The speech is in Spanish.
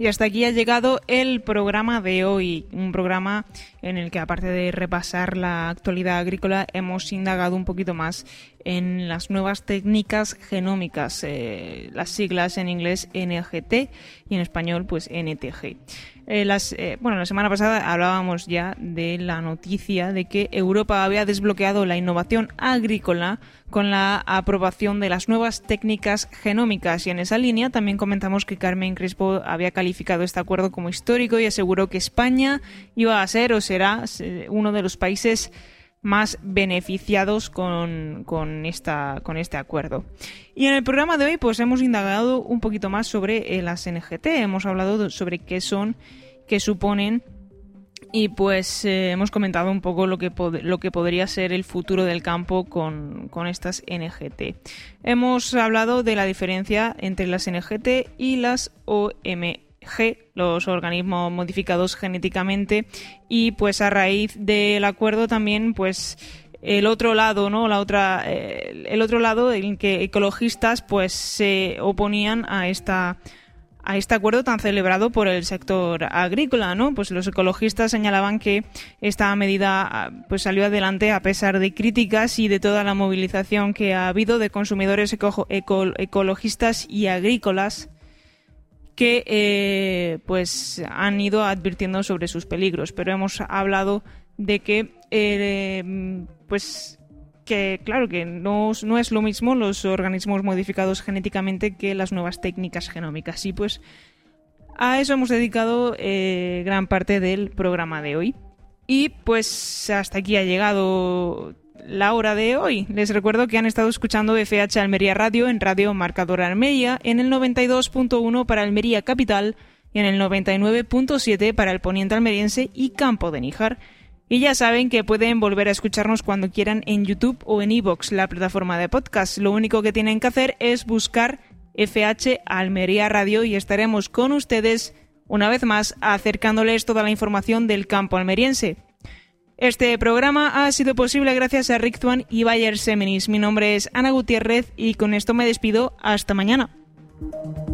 Y hasta aquí ha llegado el programa de hoy, un programa en el que, aparte de repasar la actualidad agrícola, hemos indagado un poquito más en las nuevas técnicas genómicas, las siglas en inglés NGT y en español pues NTG. La semana pasada hablábamos ya de la noticia de que Europa había desbloqueado la innovación agrícola con la aprobación de las nuevas técnicas genómicas, y en esa línea también comentamos que Carmen Crespo había calificado este acuerdo como histórico y aseguró que España iba a ser o será uno de los países más beneficiados con este acuerdo. Y en el programa de hoy pues hemos indagado un poquito más sobre las NGT, hemos hablado sobre qué son, qué suponen, y pues hemos comentado un poco lo que podría ser el futuro del campo con estas NGT. Hemos hablado de la diferencia entre las NGT y las OMG, los organismos modificados genéticamente, y pues a raíz del acuerdo también pues el otro lado, ¿no? El otro lado en que ecologistas pues se oponían a este acuerdo tan celebrado por el sector agrícola, ¿no? Pues los ecologistas señalaban que esta medida pues salió adelante a pesar de críticas y de toda la movilización que ha habido de consumidores ecologistas y agrícolas que pues han ido advirtiendo sobre sus peligros. Pero hemos hablado de que que claro que no es lo mismo los organismos modificados genéticamente que las nuevas técnicas genómicas, y pues a eso hemos dedicado gran parte del programa de hoy. Y pues hasta aquí ha llegado la hora de hoy. Les recuerdo que han estado escuchando FH Almería Radio en Radio Marcador Almería, en el 92.1 para Almería Capital y en el 99.7 para el Poniente Almeriense y Campo de Níjar. Y ya saben que pueden volver a escucharnos cuando quieran en YouTube o en iVoox, la plataforma de podcast. Lo único que tienen que hacer es buscar FH Almería Radio y estaremos con ustedes una vez más acercándoles toda la información del campo almeriense. Este programa ha sido posible gracias a Richtuan y Bayer Seminis. Mi nombre es Ana Gutiérrez y con esto me despido. Hasta mañana.